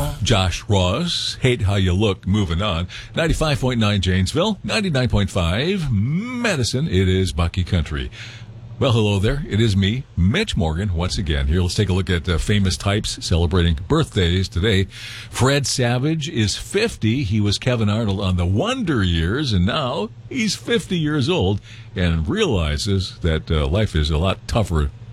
Josh Ross, Hate How You Look, moving on. 95.9 Janesville, 99.5 Madison. It is Bucky Country. Well, hello there. It is me, Mitch Morgan, once again. Here, let's take a look at famous types celebrating birthdays today. Fred Savage is 50. He was Kevin Arnold on The Wonder Years, and now he's 50 years old and realizes that life is a lot tougher